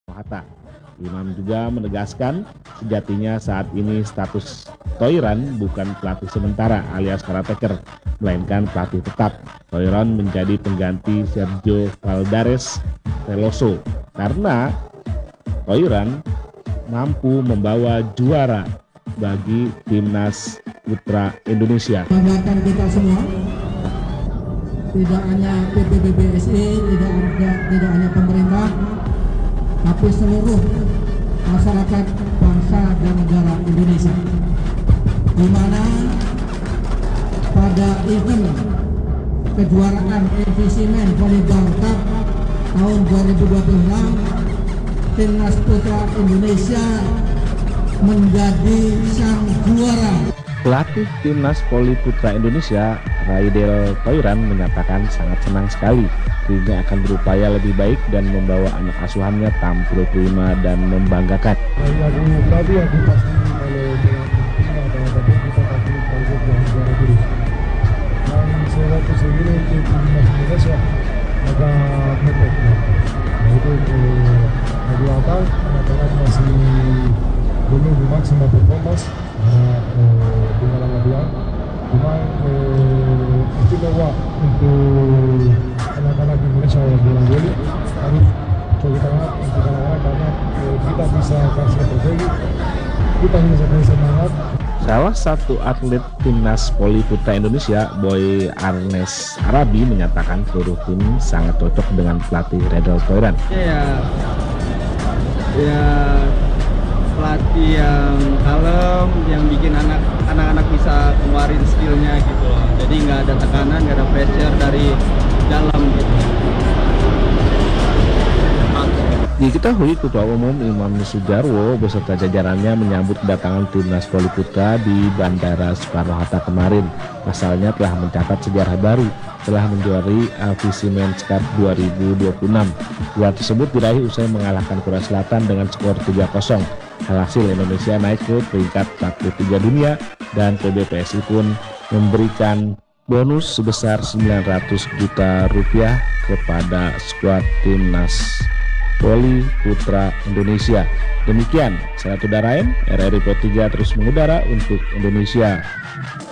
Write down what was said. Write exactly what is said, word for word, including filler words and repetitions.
Hatta. Imam juga menegaskan sejatinya saat ini status Thoiran bukan pelatih sementara alias caretaker, melainkan pelatih tetap. Thoiran menjadi pengganti Sergio Valdares Veloso karena Thoiran mampu membawa juara bagi timnas putra Indonesia. Banggakan kita semua, tidak hanya P B B B S I, tidak ada, tidak hanya pemerintah, tapi seluruh masyarakat bangsa dan negara Indonesia, di mana pada event kejuaraan M V C Men Volleyball Cup tahun dua ribu dua puluh enam, timnas putra Indonesia menjadi sang juara. Pelatih timnas voli putra Indonesia, Raidel Thoiran, menyatakan sangat senang sekali dirinya akan berupaya lebih baik dan membawa anak asuhannya tampil prima dan membanggakan. Lagu tadi yang pasti kalau ada kita pasti target juara dulu. Dan saya waktu segini untuk timnas Indonesia agak mepet. Nah itu lagu apa? Anak-anak masih belum maksimal performance karena tinggalan latihan. Cuma istimewa untuk anak-anak Indonesia yang bola voli harus coba tangan untuk anak-anak karena kita bisa kasih strategi, kita bisa kasih semangat. Salah satu atlet timnas voli putra Indonesia, Boy Arnes Arabi, menyatakan seluruh tim sangat cocok dengan pelatih Raidel Thoiran. Ya, ya pelatih yang kalem, yang bikin anak anak-anak bisa keluarin skillnya gitu loh. Jadi nggak ada tekanan, nggak ada pressure dari dalam gitu. Diketahui Ketua Umum Imam Sujarwo beserta jajarannya menyambut kedatangan timnas voli putra di Bandara Soekarno-Hatta kemarin. Pasalnya telah mencatat sejarah baru setelah menjuari A V C Men's Cup dua ribu dua puluh enam. Gelar tersebut diraih usai mengalahkan Korea Selatan dengan skor tiga kosong. Alhasil Indonesia naik ke peringkat empat puluh tiga dunia dan P B P S I pun memberikan bonus sebesar sembilan ratus juta rupiah kepada skuad timnas voli putra Indonesia. Demikian, saya Tudarain, R R I Pro tiga terus mengudara untuk Indonesia.